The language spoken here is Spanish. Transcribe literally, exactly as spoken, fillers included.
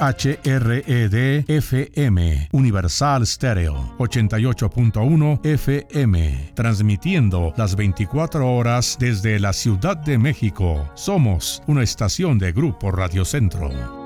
H R E D F M, Universal Stereo, ochenta y ocho punto uno F M, transmitiendo las veinticuatro horas desde la Ciudad de México. Somos una estación de Grupo Radio Centro.